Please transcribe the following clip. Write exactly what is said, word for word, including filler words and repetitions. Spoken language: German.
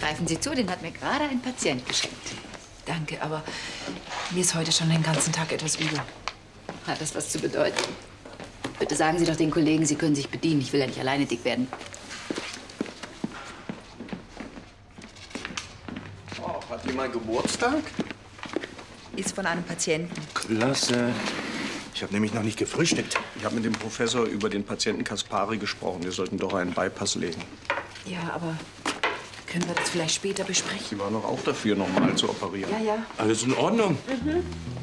greifen Sie zu, den hat mir gerade ein Patient geschenkt. Danke, aber mir ist heute schon den ganzen Tag etwas übel. Hat das was zu bedeuten? Bitte sagen Sie doch den Kollegen, Sie können sich bedienen. Ich will ja nicht alleine dick werden. Oh, hat jemand Geburtstag? Ist von einem Patienten. Klasse. Ich habe nämlich noch nicht gefrühstückt. Ich habe mit dem Professor über den Patienten Kaspari gesprochen. Wir sollten doch einen Bypass legen. Ja, aber können wir das vielleicht später besprechen? Sie waren doch auch dafür, noch mal zu operieren. Ja, ja. Alles in Ordnung. Mhm.